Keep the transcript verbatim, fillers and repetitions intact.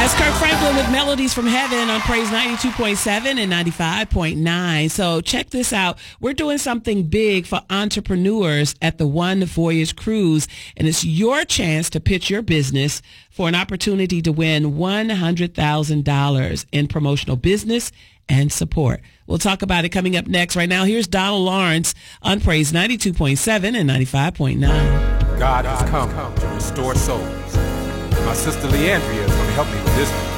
That's Kirk Franklin with Melodies from Heaven on Praise ninety-two point seven and ninety-five point nine. So check this out. We're doing something big for entrepreneurs at the One Voyage Cruise, and it's your chance to pitch your business for an opportunity to win one hundred thousand dollars in promotional business and support. We'll talk about it coming up next. Right now, here's Donald Lawrence on Praise ninety-two point seven and ninety-five point nine. God has come to restore souls. My sister Leandria is going to help me with this one.